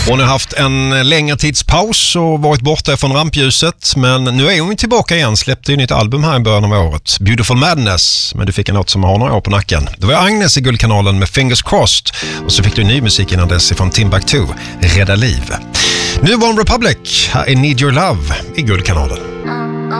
Hon har haft en längre tidspaus och varit borta från rampljuset, men nu är hon tillbaka igen. Släppte ju nytt album här i början av året, Beautiful Madness, men du fick en låt som har några år på nacken. Det var Agnes i Guldkanalen med Fingers Crossed, och så fick du ny musik innan dess från Timbuktu, Rädda liv. Nu var One Republic, här är Need Your Love i Guldkanalen.